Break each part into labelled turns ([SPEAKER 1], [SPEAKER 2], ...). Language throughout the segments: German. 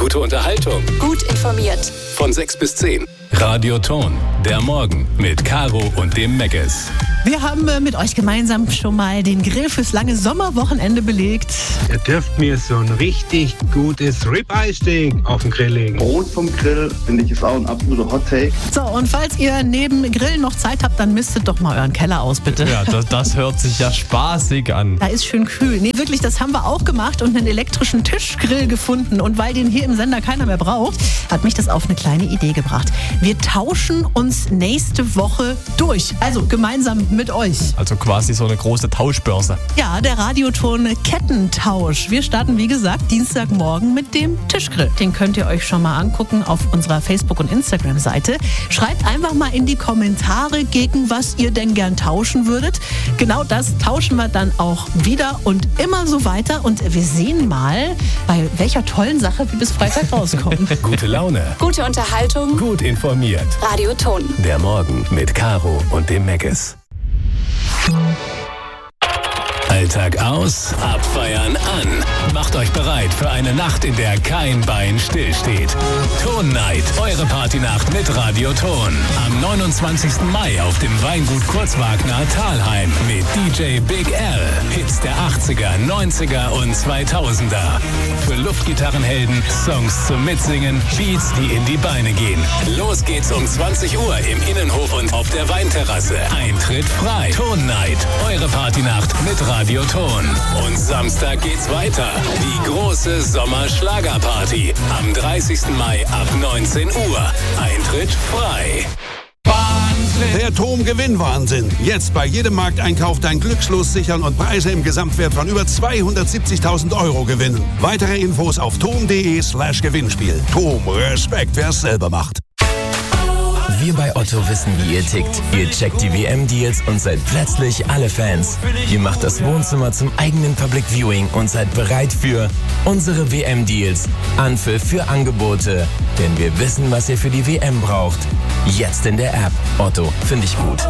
[SPEAKER 1] Gute Unterhaltung.
[SPEAKER 2] Gut informiert.
[SPEAKER 1] Von 6 bis 10. Radio Ton, der Morgen mit Caro und dem Meckes.
[SPEAKER 3] Wir haben mit euch gemeinsam schon mal den Grill fürs lange Sommerwochenende belegt.
[SPEAKER 4] Ihr dürft mir so ein richtig gutes Ribeye-Steak auf den Grill legen.
[SPEAKER 5] Brot vom Grill, finde ich, ist auch ein absoluter Hot-Take.
[SPEAKER 3] So, und falls ihr neben Grillen noch Zeit habt, dann mistet doch mal euren Keller aus, bitte.
[SPEAKER 6] Ja, das hört sich ja spaßig an.
[SPEAKER 3] Da ist schön kühl. Nee, wirklich, das haben wir auch gemacht und einen elektrischen Tischgrill gefunden. Und weil den hier im Sender keiner mehr braucht, hat mich das auf eine kleine Idee gebracht. Wir tauschen uns nächste Woche durch. Also gemeinsam mit euch.
[SPEAKER 6] Also quasi so eine große Tauschbörse.
[SPEAKER 3] Ja, der Radioton Kettentausch. Wir starten, wie gesagt, Dienstagmorgen mit dem Tischgrill. Den könnt ihr euch schon mal angucken auf unserer Facebook- und Instagram-Seite. Schreibt einfach mal in die Kommentare, gegen was ihr denn gern tauschen würdet. Genau das tauschen wir dann auch wieder und immer so weiter. Und wir sehen mal, bei welcher tollen Sache wir bis Freitag rauskommen.
[SPEAKER 1] Gute Laune.
[SPEAKER 2] Gute Unterhaltung.
[SPEAKER 1] Gut informiert.
[SPEAKER 2] Radio Ton.
[SPEAKER 1] Der Morgen mit Caro und dem Meckes. Alltag aus, abfeiern an. Macht euch bereit für eine Nacht, in der kein Bein stillsteht. Ton Night, eure Partynacht mit Radio Ton. Am 29. Mai auf dem Weingut Kurzwagner Thalheim mit DJ Big L. Hits der 80er, 90er und 2000er. Für Luftgitarrenhelden, Songs zum Mitsingen, Beats, die in die Beine gehen. Los geht's um 20 Uhr im Innenhof und auf der Weinterrasse. Eintritt frei. Ton Night, eure Partynacht mit Radio Ton. Und Samstag geht's weiter. Die große Sommerschlagerparty. Am 30. Mai ab 19 Uhr. Eintritt frei.
[SPEAKER 7] Der TOM-Gewinnwahnsinn. Jetzt bei jedem Markteinkauf dein Glückslos sichern und Preise im Gesamtwert von über 270.000 € gewinnen. Weitere Infos auf tom.de/Gewinnspiel. TOM, Respekt, wer es selber macht.
[SPEAKER 8] Wir bei Otto wissen, wie ihr tickt. Ihr checkt die WM-Deals und seid plötzlich alle Fans. Ihr macht das Wohnzimmer zum eigenen Public Viewing und seid bereit für unsere WM-Deals. Anpfiff für Angebote. Denn wir wissen, was ihr für die WM braucht. Jetzt in der App. Otto, finde ich gut.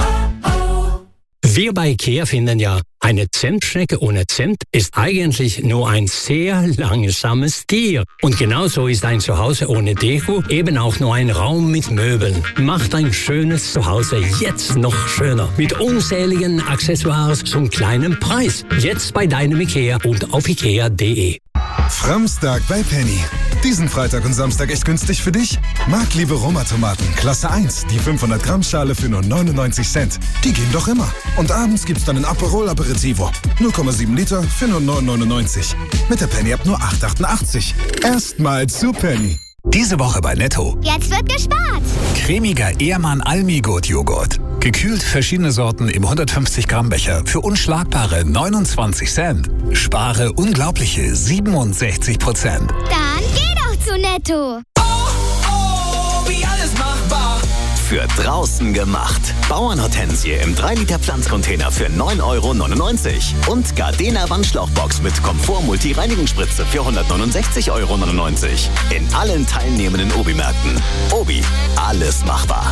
[SPEAKER 9] Wir bei IKEA finden ja, eine Zimtschnecke ohne Zimt ist eigentlich nur ein sehr langsames Tier. Und genauso ist ein Zuhause ohne Deko eben auch nur ein Raum mit Möbeln. Macht ein schönes Zuhause jetzt noch schöner. Mit unzähligen Accessoires zum kleinen Preis. Jetzt bei deinem IKEA und auf ikea.de.
[SPEAKER 10] Framstag bei Penny. Diesen Freitag und Samstag echt günstig für dich? Marktliebe Roma-Tomaten, Klasse 1, die 500 Gramm Schale für nur 99 Cent. Die gehen doch immer. Und abends gibt's dann ein Aperol Aperitivo. 0,7 Liter für nur 9,99. Mit der Penny-App nur 8,88. Erstmal zu Penny.
[SPEAKER 11] Diese Woche bei Netto.
[SPEAKER 12] Jetzt wird gespart.
[SPEAKER 11] Cremiger Ehrmann Almi-Gut-Joghurt. Gekühlt verschiedene Sorten im 150 Gramm Becher für unschlagbare 29 Cent. Spare unglaubliche 67%.
[SPEAKER 12] Dann geh doch zu Netto.
[SPEAKER 13] Wie alles machbar.
[SPEAKER 14] Für draußen gemacht. Bauernhortensie im 3-Liter Pflanzcontainer für 9,99 €. Und Gardena Wandschlauchbox mit Komfort-Multi-Reinigungsspritze für 169,99 €. In allen teilnehmenden Obi-Märkten. Obi, alles machbar.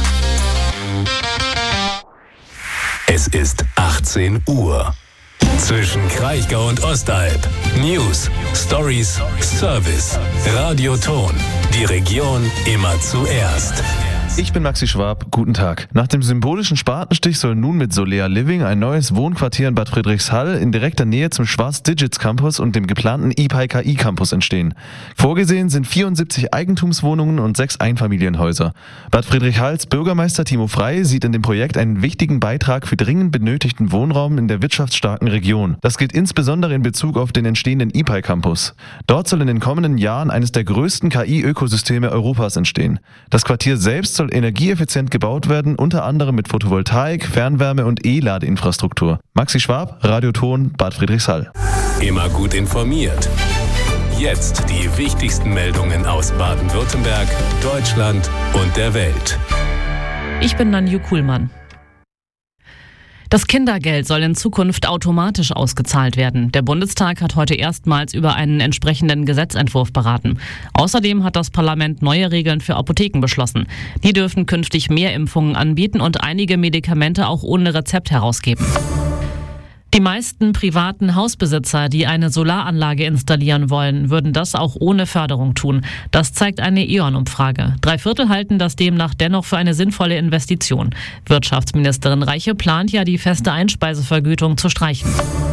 [SPEAKER 1] Es ist 18 Uhr. Zwischen Kraichgau und Ostalb. News, Stories, Service. Radio Ton. Die Region immer zuerst.
[SPEAKER 15] Ich bin Maxi Schwab, guten Tag. Nach dem symbolischen Spatenstich soll nun mit Solea Living ein neues Wohnquartier in Bad Friedrichshall in direkter Nähe zum Schwarz Digits Campus und dem geplanten IPI-KI Campus entstehen. Vorgesehen sind 74 Eigentumswohnungen und 6 Einfamilienhäuser. Bad Friedrichshalls Bürgermeister Timo Frey sieht in dem Projekt einen wichtigen Beitrag für dringend benötigten Wohnraum in der wirtschaftsstarken Region. Das gilt insbesondere in Bezug auf den entstehenden IPI Campus. Dort soll in den kommenden Jahren eines der größten KI-Ökosysteme Europas entstehen. Das Quartier selbst soll energieeffizient gebaut werden, unter anderem mit Photovoltaik, Fernwärme und E-Ladeinfrastruktur. Maxi Schwab, Radio Ton, Bad Friedrichshall.
[SPEAKER 1] Immer gut informiert. Jetzt die wichtigsten Meldungen aus Baden-Württemberg, Deutschland und der Welt.
[SPEAKER 16] Ich bin Nanju Kuhlmann. Das Kindergeld soll in Zukunft automatisch ausgezahlt werden. Der Bundestag hat heute erstmals über einen entsprechenden Gesetzentwurf beraten. Außerdem hat das Parlament neue Regeln für Apotheken beschlossen. Die dürfen künftig mehr Impfungen anbieten und einige Medikamente auch ohne Rezept herausgeben. Die meisten privaten Hausbesitzer, die eine Solaranlage installieren wollen, würden das auch ohne Förderung tun. Das zeigt eine E.ON-Umfrage. 3/4 halten das demnach dennoch für eine sinnvolle Investition. Wirtschaftsministerin Reiche plant ja, die feste Einspeisevergütung zu streichen.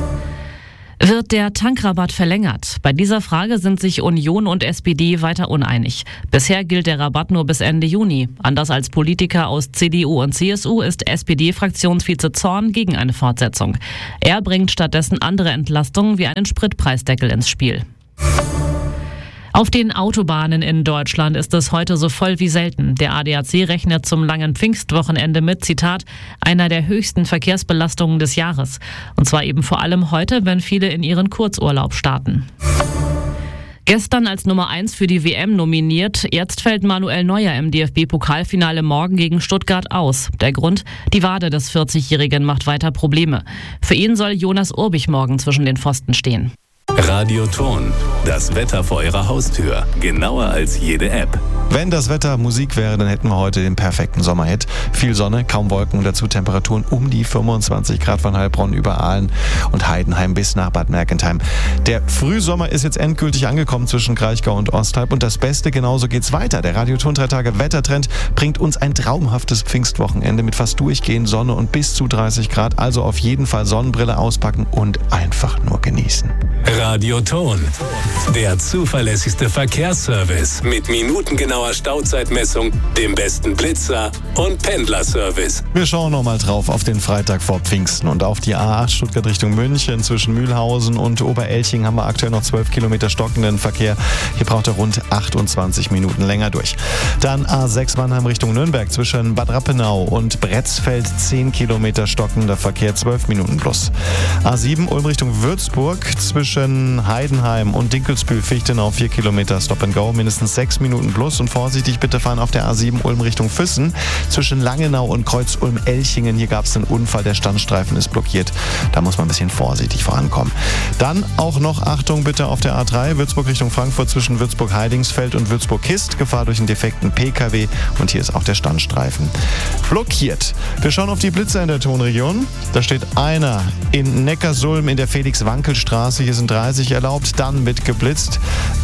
[SPEAKER 16] Wird der Tankrabatt verlängert? Bei dieser Frage sind sich Union und SPD weiter uneinig. Bisher gilt der Rabatt nur bis Ende Juni. Anders als Politiker aus CDU und CSU ist SPD-Fraktionsvize Zorn gegen eine Fortsetzung. Er bringt stattdessen andere Entlastungen wie einen Spritpreisdeckel ins Spiel. Auf den Autobahnen in Deutschland ist es heute so voll wie selten. Der ADAC rechnet zum langen Pfingstwochenende mit, Zitat, einer der höchsten Verkehrsbelastungen des Jahres. Und zwar eben vor allem heute, wenn viele in ihren Kurzurlaub starten. Gestern als Nummer 1 für die WM nominiert, jetzt fällt Manuel Neuer im DFB-Pokalfinale morgen gegen Stuttgart aus. Der Grund? Die Wade des 40-Jährigen macht weiter Probleme. Für ihn soll Jonas Urbich morgen zwischen den Pfosten stehen.
[SPEAKER 1] Radio Ton, das Wetter vor Ihrer Haustür. Genauer als jede App.
[SPEAKER 17] Wenn das Wetter Musik wäre, dann hätten wir heute den perfekten Sommerhit. Viel Sonne, kaum Wolken und dazu Temperaturen um die 25 Grad von Heilbronn über Aalen und Heidenheim bis nach Bad Mergentheim. Der Frühsommer ist jetzt endgültig angekommen zwischen Kraichgau und Osthalb und das Beste, genauso geht's weiter. Der Radio Ton 3 Tage Wettertrend bringt uns ein traumhaftes Pfingstwochenende mit fast durchgehend Sonne und bis zu 30 Grad. Also auf jeden Fall Sonnenbrille auspacken und einfach nur genießen.
[SPEAKER 1] Radio Ton, der zuverlässigste Verkehrsservice mit minutengenauer Stauzeitmessung, dem besten Blitzer und Pendlerservice.
[SPEAKER 17] Wir schauen nochmal drauf auf den Freitag vor Pfingsten und auf die A8 Stuttgart Richtung München. Zwischen Mühlhausen und Oberelching haben wir aktuell noch 12 Kilometer stockenden Verkehr. Hier braucht er rund 28 Minuten länger durch. Dann A6 Mannheim Richtung Nürnberg zwischen Bad Rappenau und Bretzfeld 10 Kilometer stockender Verkehr, 12 Minuten plus. A7 Ulm Richtung Würzburg zwischen Heidenheim und Dinkelsbühl-Fichtenau 4 Kilometer Stop and Go, mindestens 6 Minuten plus. Und vorsichtig bitte fahren auf der A7 Ulm Richtung Füssen zwischen Langenau und Kreuz Ulm-Elchingen. Hier gab es einen Unfall, der Standstreifen ist blockiert. Da muss man ein bisschen vorsichtig vorankommen. Dann auch noch Achtung bitte auf der A3 Würzburg Richtung Frankfurt zwischen Würzburg-Heidingsfeld und Würzburg-Kist. Gefahr durch einen defekten PKW und hier ist auch der Standstreifen blockiert. Wir schauen auf die Blitzer in der Tonregion. Da steht einer in Neckarsulm in der Felix-Wankel-Straße. Hier sind 30 erlaubt. Dann wird geblitzt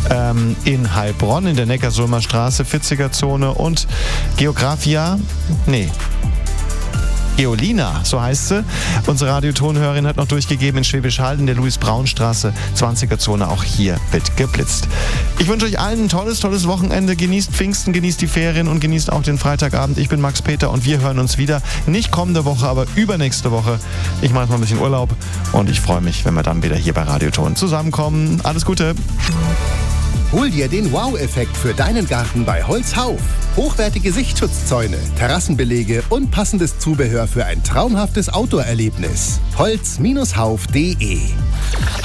[SPEAKER 17] in Heilbronn in der Neckarsulmer Straße, 40er Zone und Geolina, so heißt sie. Unsere Radiotonhörerin hat noch durchgegeben in Schwäbisch Hall in der Louis-Braun-Straße, 20er Zone. Auch hier wird geblitzt. Ich wünsche euch allen ein tolles Wochenende. Genießt Pfingsten, genießt die Ferien und genießt auch den Freitagabend. Ich bin Max Peter und wir hören uns wieder. Nicht kommende Woche, aber übernächste Woche. Ich mache mal ein bisschen Urlaub und ich freue mich, wenn wir dann wieder hier bei Radioton zusammenkommen. Alles Gute.
[SPEAKER 18] Hol dir den Wow-Effekt für deinen Garten bei Holzhauf. Hochwertige Sichtschutzzäune, Terrassenbelege und passendes Zubehör für ein traumhaftes Outdoor-Erlebnis. Holz-hauf.de